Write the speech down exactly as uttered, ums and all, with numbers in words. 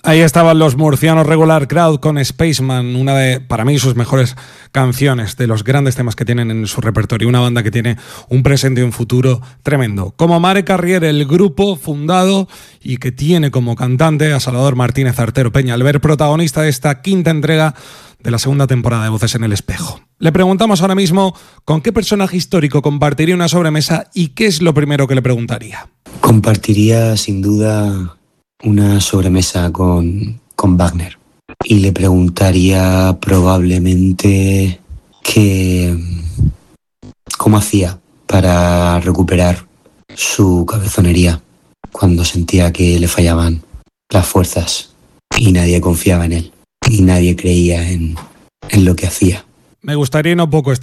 Ahí estaban los murcianos Regular Crowd con Spaceman, una de, para mí, sus mejores canciones, de los grandes temas que tienen en su repertorio. Una banda que tiene un presente y un futuro tremendo. Como Mare Carrier, el grupo fundado y que tiene como cantante a Salvador Martínez Artero Peñalver, protagonista de esta quinta entrega de la segunda temporada de Voces en el Espejo. Le preguntamos ahora mismo con qué personaje histórico compartiría una sobremesa y qué es lo primero que le preguntaría. Compartiría sin duda una sobremesa con, con Wagner y le preguntaría probablemente que cómo hacía para recuperar su cabezonería cuando sentía que le fallaban las fuerzas y nadie confiaba en él y nadie creía en, en lo que hacía. Me gustaría no poco